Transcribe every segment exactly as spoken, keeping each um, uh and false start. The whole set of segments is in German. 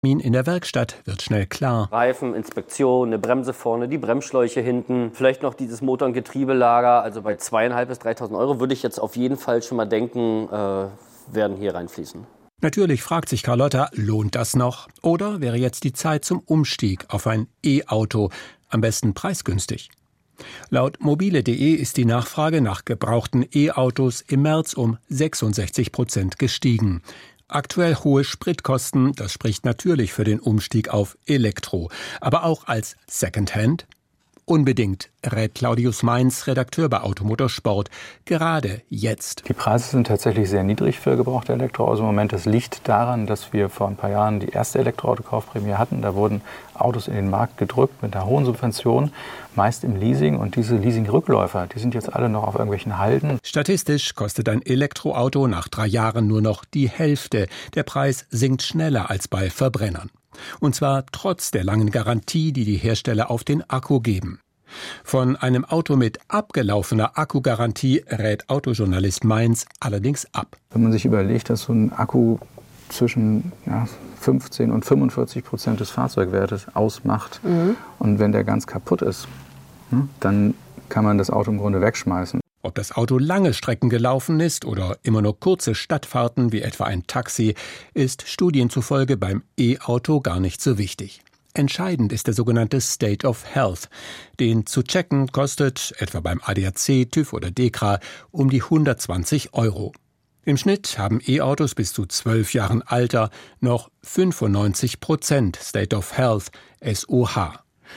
In der Werkstatt wird schnell klar. Reifen, Inspektion, eine Bremse vorne, die Bremsschläuche hinten, vielleicht noch dieses Motor- und Getriebelager. Also bei zweitausendfünfhundert bis dreitausend Euro würde ich jetzt auf jeden Fall schon mal denken, äh, werden hier reinfließen. Natürlich fragt sich Carlotta, lohnt das noch? Oder wäre jetzt die Zeit zum Umstieg auf ein E-Auto, am besten preisgünstig? Laut mobile punkt de ist die Nachfrage nach gebrauchten E-Autos im März um sechsundsechzig Prozent gestiegen. Aktuell hohe Spritkosten, das spricht natürlich für den Umstieg auf Elektro. Aber auch als Secondhand? Unbedingt, rät Claudius Mainz, Redakteur bei Automotorsport, gerade jetzt. Die Preise sind tatsächlich sehr niedrig für gebrauchte Elektroautos im Moment. Das liegt daran, dass wir vor ein paar Jahren die erste Elektroautokaufprämie hatten. Da wurden Autos in den Markt gedrückt mit einer hohen Subvention, meist im Leasing. Und diese Leasing-Rückläufer, die sind jetzt alle noch auf irgendwelchen Halden. Statistisch kostet ein Elektroauto nach drei Jahren nur noch die Hälfte. Der Preis sinkt schneller als bei Verbrennern. Und zwar trotz der langen Garantie, die die Hersteller auf den Akku geben. Von einem Auto mit abgelaufener Akkugarantie rät Autojournalist Mainz allerdings ab. Wenn man sich überlegt, dass so ein Akku zwischen ja, fünfzehn und fünfundvierzig Prozent des Fahrzeugwertes ausmacht mhm. und wenn der ganz kaputt ist, dann kann man das Auto im Grunde wegschmeißen. Ob das Auto lange Strecken gelaufen ist oder immer nur kurze Stadtfahrten wie etwa ein Taxi, ist Studien zufolge beim E-Auto gar nicht so wichtig. Entscheidend ist der sogenannte State of Health. Den zu checken kostet, etwa beim A D A C, TÜV oder DEKRA, um die hundertzwanzig Euro. Im Schnitt haben E-Autos bis zu zwölf Jahren Alter noch fünfundneunzig Prozent State of Health, S O H.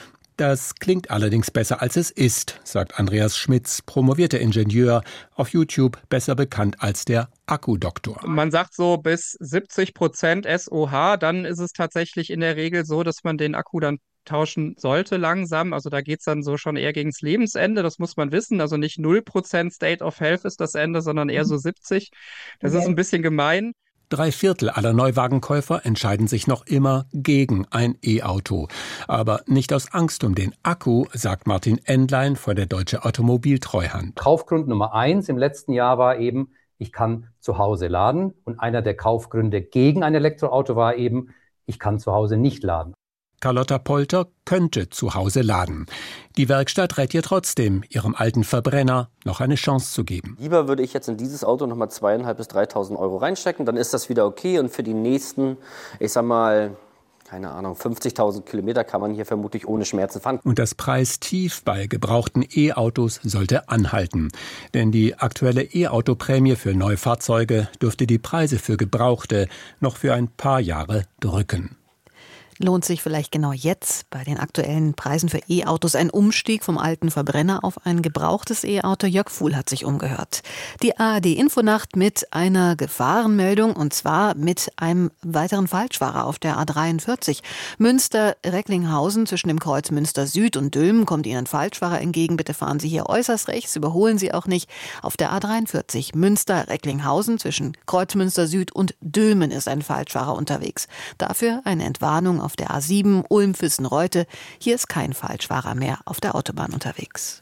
Das klingt allerdings besser, als es ist, sagt Andreas Schmitz, promovierter Ingenieur, auf YouTube besser bekannt als der Akkudoktor. Man sagt so bis siebzig Prozent S O H, dann ist es tatsächlich in der Regel so, dass man den Akku dann tauschen sollte langsam. Also da geht es dann so schon eher gegens Lebensende, das muss man wissen. Also nicht null Prozent State of Health ist das Ende, sondern eher so siebzig. Das okay. ist ein bisschen gemein. Drei Viertel aller Neuwagenkäufer entscheiden sich noch immer gegen ein E-Auto. Aber nicht aus Angst um den Akku, sagt Martin Endlein von der Deutsche Automobiltreuhand. Kaufgrund Nummer eins im letzten Jahr war eben, ich kann zu Hause laden. Und einer der Kaufgründe gegen ein Elektroauto war eben, ich kann zu Hause nicht laden. Carlotta Polter könnte zu Hause laden. Die Werkstatt rät ihr trotzdem, ihrem alten Verbrenner noch eine Chance zu geben. Lieber würde ich jetzt in dieses Auto nochmal zweitausendfünfhundert bis dreitausend Euro reinstecken, dann ist das wieder okay. Und für die nächsten, ich sag mal, keine Ahnung, fünfzigtausend Kilometer kann man hier vermutlich ohne Schmerzen fahren. Und das Preistief bei gebrauchten E-Autos sollte anhalten. Denn die aktuelle E-Auto-Prämie für Neufahrzeuge dürfte die Preise für Gebrauchte noch für ein paar Jahre drücken. Lohnt sich vielleicht genau jetzt bei den aktuellen Preisen für E-Autos ein Umstieg vom alten Verbrenner auf ein gebrauchtes E-Auto? Jörg Fuhl hat sich umgehört. Die A R D-Infonacht mit einer Gefahrenmeldung, und zwar mit einem weiteren Falschfahrer auf der A dreiundvierzig. Münster-Recklinghausen zwischen dem Kreuz Münster Süd und Dülmen kommt Ihnen ein Falschfahrer entgegen. Bitte fahren Sie hier äußerst rechts, überholen Sie auch nicht. Auf der A dreiundvierzig Münster-Recklinghausen zwischen Kreuz Münster Süd und Dülmen ist ein Falschfahrer unterwegs. Dafür eine Entwarnung auf der A sieben Ulm-Füssen-Reute. Hier ist kein Falschfahrer mehr auf der Autobahn unterwegs.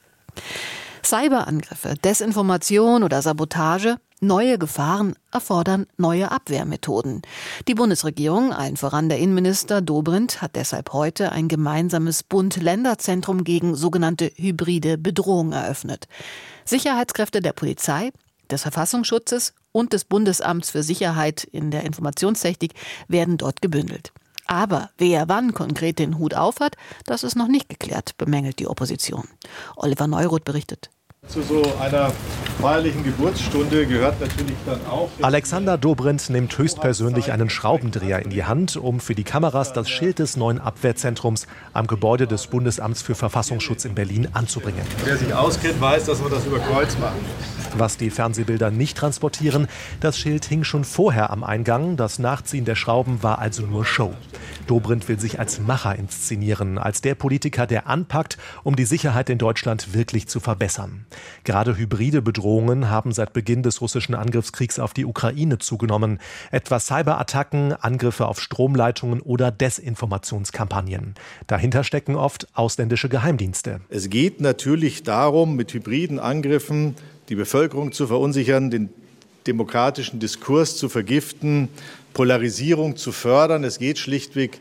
Cyberangriffe, Desinformation oder Sabotage, neue Gefahren erfordern neue Abwehrmethoden. Die Bundesregierung, allen voran der Innenminister Dobrindt, hat deshalb heute ein gemeinsames Bund-Länder-Zentrum gegen sogenannte hybride Bedrohungen eröffnet. Sicherheitskräfte der Polizei, des Verfassungsschutzes und des Bundesamts für Sicherheit in der Informationstechnik werden dort gebündelt. Aber wer wann konkret den Hut aufhat, das ist noch nicht geklärt, bemängelt die Opposition. Oliver Neuroth berichtet. Zu so einer feierlichen Geburtsstunde gehört natürlich dann auch... Alexander Dobrindt nimmt höchstpersönlich einen Schraubendreher in die Hand, um für die Kameras das Schild des neuen Abwehrzentrums am Gebäude des Bundesamts für Verfassungsschutz in Berlin anzubringen. Wer sich auskennt, weiß, dass wir das über Kreuz machen. Was die Fernsehbilder nicht transportieren, das Schild hing schon vorher am Eingang. Das Nachziehen der Schrauben war also nur Show. Dobrindt will sich als Macher inszenieren, als der Politiker, der anpackt, um die Sicherheit in Deutschland wirklich zu verbessern. Gerade hybride Bedrohungen haben seit Beginn des russischen Angriffskriegs auf die Ukraine zugenommen. Etwa Cyberattacken, Angriffe auf Stromleitungen oder Desinformationskampagnen. Dahinter stecken oft ausländische Geheimdienste. Es geht natürlich darum, mit hybriden Angriffen die Bevölkerung zu verunsichern, den demokratischen Diskurs zu vergiften, Polarisierung zu fördern. Es geht schlichtweg